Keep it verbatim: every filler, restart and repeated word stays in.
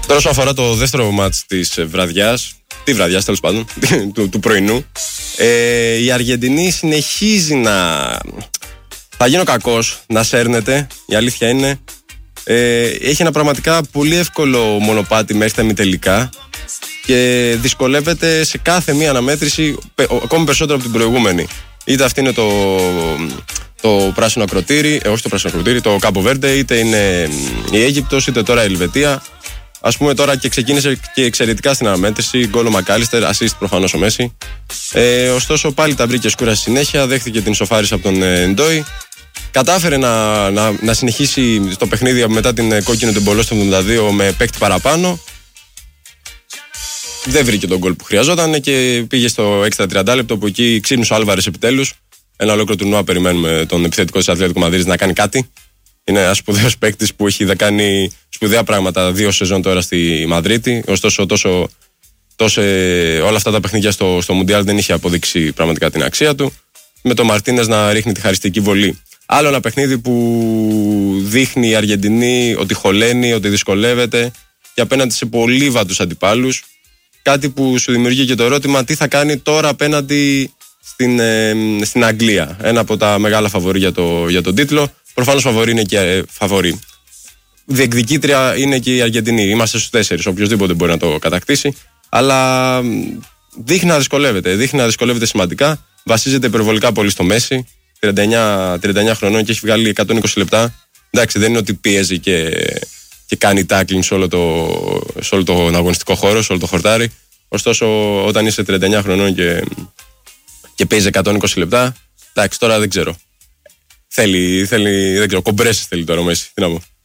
Τώρα, όσον αφορά το δεύτερο μάτς της βραδιάς, τη βραδιάς τέλος πάντων, του, του πρωινού, ε, η Αργεντινή συνεχίζει να. Θα γίνω κακός, να σέρνεται, η αλήθεια είναι. Ε, έχει ένα πραγματικά πολύ εύκολο μονοπάτι μέχρι τα ημιτελικά και δυσκολεύεται σε κάθε μία αναμέτρηση ακόμη περισσότερο από την προηγούμενη. Είτε αυτή είναι το, το πράσινο ακροτήρι, ε, όχι το πράσινο ακροτήρι, το Κάπο Βέρντε, είτε είναι η Αίγυπτος, είτε τώρα η Ελβετία. Ας πούμε τώρα και ξεκίνησε και εξαιρετικά στην αναμέτρηση. Γκολ ο Μακάλιστερ, assist προφανώς ο Μέση. Ε, ωστόσο πάλι τα βρήκε σκούρα στη συνέχεια, δέχτηκε την ισοφάριση από τον ε, Ντόι. Κατάφερε να, να, να συνεχίσει το παιχνίδι μετά την κόκκινη του Εμπολό στο εβδομήντα δύο με παίκτη παραπάνω. Δεν βρήκε τον γκολ που χρειαζόταν και πήγε στο έξτρα τριάντα λεπτό που εκεί ξύπνησε ο Άλβαρες επιτέλους. Ένα ολόκληρο τουρνουά περιμένουμε τον επιθετικό της Ατλέτικο Μαδρίτης να κάνει κάτι. Είναι ένας σπουδαίος παίκτης που έχει κάνει σπουδαία πράγματα δύο σεζόν τώρα στη Μαδρίτη. Ωστόσο, τόσο, τόσο, όλα αυτά τα παιχνίδια στο, στο Μουντιάλ δεν είχε αποδείξει πραγματικά την αξία του. Με τον Μαρτίνες να ρίχνει τη χαριστική βολή. Άλλο ένα παιχνίδι που δείχνει η Αργεντινή ότι χωλαίνει, ότι δυσκολεύεται και απέναντι σε πολύ βατούς αντιπάλους. Κάτι που σου δημιουργεί και το ερώτημα τι θα κάνει τώρα απέναντι στην, ε, στην Αγγλία. Ένα από τα μεγάλα φαβορί για, το, για τον τίτλο. Προφανώς φαβορί είναι και ε, φαβορί. Διεκδικήτρια είναι και η Αργεντινή. Είμαστε στους τέσσερις, οποιοδήποτε μπορεί να το κατακτήσει. Αλλά δείχνει να δυσκολεύεται. Δείχνει να δυσκολεύεται σημαντικά. Βασίζεται υπερβολικά πολύ στο Μέση. τριάντα εννιά, τριάντα εννιά χρονών και έχει βγάλει εκατόν είκοσι λεπτά. Εντάξει, δεν είναι ότι πιέζει και, και κάνει tackling σε όλο, το, σε όλο τον αγωνιστικό χώρο, σε όλο το χορτάρι. Ωστόσο, όταν είσαι τριάντα εννιά χρονών και, και παίζει εκατόν είκοσι λεπτά, εντάξει, τώρα δεν ξέρω. Θέλει, θέλει δεν ξέρω, κομπρέσες θέλει τώρα ο Μέση. Τι να πω.